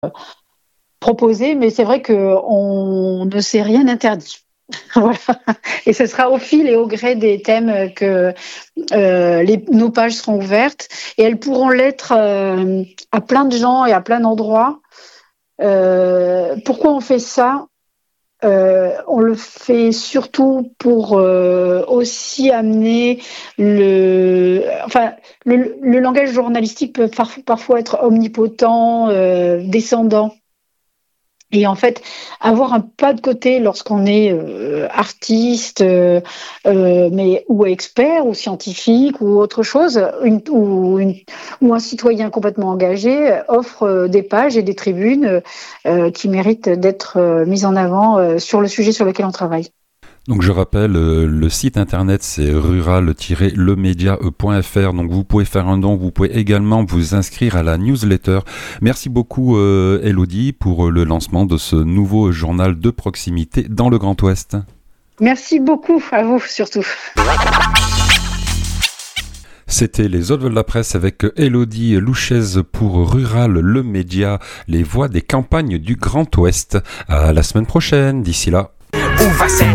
proposé, mais c'est vrai qu'on ne s'est rien interdit. Voilà. Et ce sera au fil et au gré des thèmes que nos pages seront ouvertes et elles pourront l'être à plein de gens et à plein d'endroits. Pourquoi on fait ça? On le fait surtout pour aussi amener le langage journalistique peut parfois être omnipotent, descendant. Et en fait, avoir un pas de côté lorsqu'on est artiste, ou expert, ou scientifique, ou autre chose, ou un citoyen complètement engagé, offre des pages et des tribunes qui méritent d'être mises en avant sur le sujet sur lequel on travaille. Donc je rappelle, le site internet c'est rural-lemedia.fr, donc vous pouvez faire un don, vous pouvez également vous inscrire à la newsletter. Merci beaucoup Élodie pour le lancement de ce nouveau journal de proximité dans le Grand Ouest. Merci beaucoup à vous surtout. C'était les autres de la presse avec Élodie Louchez pour Rural Le Média, les voix des campagnes du Grand Ouest. À la semaine prochaine, d'ici là.